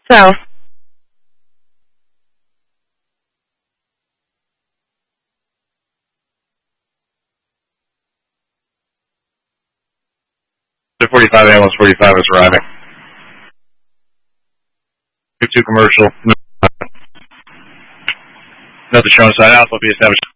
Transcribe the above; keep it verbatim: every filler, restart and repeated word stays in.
South. forty-five, ambulance forty-five is arriving. two commercial. Nothing showing sign. Alpha will be established.